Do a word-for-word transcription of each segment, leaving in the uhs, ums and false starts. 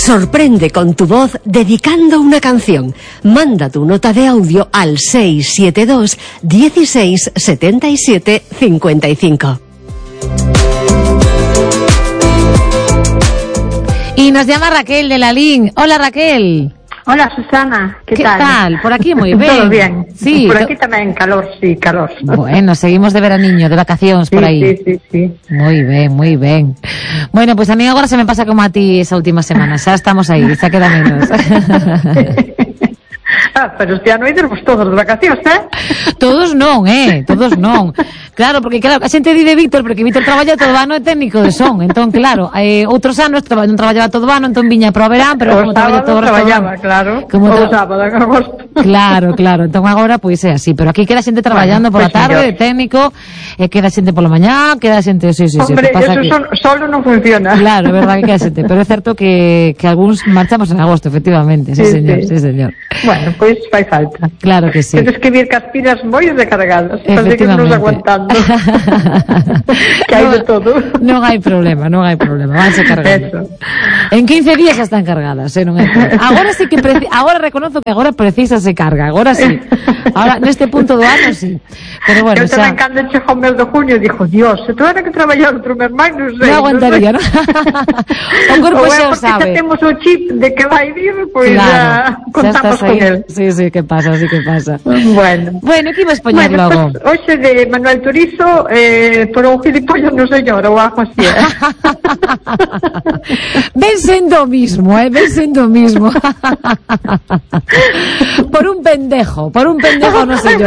Sorprende con tu voz dedicando una canción. Manda tu nota de audio al seis siete dos, dieciséis, setenta y siete, cincuenta y cinco. Y nos llama Raquel de Lalín. Hola, Raquel. Hola, Susana, ¿qué, ¿Qué tal? ¿Qué tal? Por aquí muy bien. Todo bien. Sí. Por aquí tamén calor, sí, calor. Bueno, seguimos de veraniño, de vacacións sí, por aí. Sí, sí, sí. Moi ben, moi ben. Bueno, pues a mí agora se me pasa como a ti esa última semana. Xa estamos aí, xa queda menos. Ah, pero este ano ides todos de vacacións, eh? Todos non, eh, todos non. Claro, porque claro, a xente di de Víctor, porque Víctor traballa todo o ano de técnico de son. Entón, claro, eh, outros anos traba, non traballaba todo o ano, entón viña para o verán, pero o como traballa todo o resto do ano. Claro, como o tra... sábado, en agosto. Claro, claro, entón agora pois é así, pero aquí queda xente traballando bueno, pola pues tarde, de técnico, e queda xente pola mañá, queda xente, sí, sí, Hombre, sí, pasa eso que... son, solo non funciona. Claro, é verdade que queda xente, pero é certo que, que algúns marchamos en agosto, efectivamente, sí, sí señor, sí. sí, señor. Bueno, pois pues, fai falta. Claro que sí. Tens que vir cas pilas moi recargadas, para seguirnos aguantando. Que hai no, de todo. Non hai problema, non hai problema, vanse cargando. Eso. En quince días xa están cargadas, eh, non hai problema. Agora sí que preci... agora reconozo que agora precisa se carga, agora sí. Ahora neste punto do ano sí. Pero bueno, eu xa. tamén cando chegou o mes de junio dijo, Dios, se tuera que traballar outro mes máis, non sei. Non aguantaría, non? O corpo xa o sabe. Porque temos o chip de que vai vir, pois pues claro, ya contamos con él. Sí, sí, que pasa, sí que pasa. Bueno. Bueno, que ibas poñer bueno, logo? Pues, hoxe de Manuel Turizo, eh, por un gilipollas no señor, ou algo así, eh? Ven sendo o mismo, eh, ven sendo o mismo. Por un pendejo, por un pendejo no sé yo.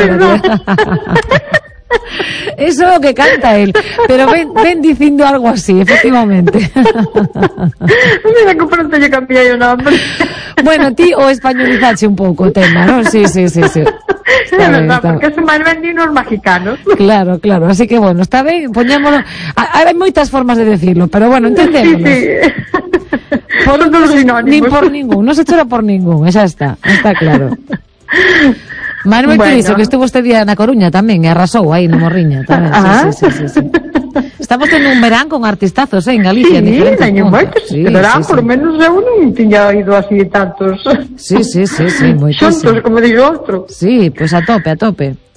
Eso é o que canta él, pero ven, ven dicindo algo así, efectivamente. Mira que pronto lle cambiei o nome. Bueno, ti o españolizaxe un pouco o tema, non? Sí, sí, sí, sí. Está é verdad, está... porque son máis bendinos mexicanos. Claro, claro, así que bueno, está ben, poñémolo. Hai moitas formas de decirlo, pero bueno, entendémonos. Sí, sí. Por un sinónimos. Nin por ningún, non se chora por ningún, esa está, está claro. Manuel bueno. Turizo, que estuvo este día na Coruña tamén, e arrasou aí no Morriña tamén. Ah. Sí, sí, sí, sí, sí. Estamos tendo un verán con artistazos, eh, en Galicia, sí, en diferentes puntos. Moitos, sí, verán, sí, por sí. Menos eu non tiña ido así tantos. Sí, sí, sí, sí, moitos. Xuntos, como digo outro. Sí, pois pues a tope, a tope.